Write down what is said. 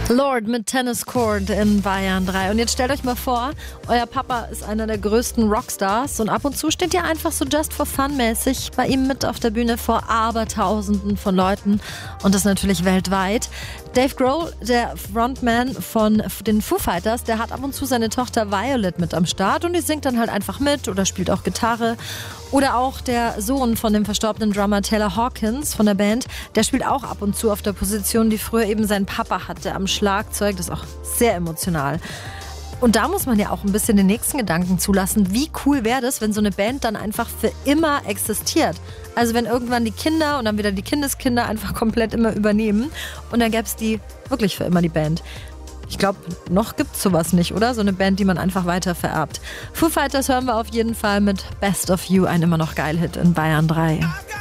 Lord mit Tennis Court in Bayern 3. Und jetzt stellt euch mal vor, euer Papa ist einer der größten Rockstars und ab und zu steht ihr einfach so just for fun mäßig bei ihm mit auf der Bühne vor Abertausenden von Leuten und das natürlich weltweit. Dave Grohl, der Frontman von den Foo Fighters, der hat ab und zu seine Tochter Violet mit am Start und die singt dann halt einfach mit oder spielt auch Gitarre. Oder auch der Sohn von dem verstorbenen Drummer Taylor Hawkins von der Band, der spielt auch ab und zu auf der Position, die früher eben sein Papa hatte, am Schlagzeug. Das ist auch sehr emotional. Und da muss man ja auch ein bisschen den nächsten Gedanken zulassen. Wie cool wäre das, wenn so eine Band dann einfach für immer existiert? Also wenn irgendwann die Kinder und dann wieder die Kindeskinder einfach komplett immer übernehmen und dann gäbe es die wirklich für immer, die Band. Ich glaube, noch gibt es sowas nicht, oder? So eine Band, die man einfach weiter vererbt. Foo Fighters hören wir auf jeden Fall mit Best of You, ein immer noch geil Hit in Bayern 3.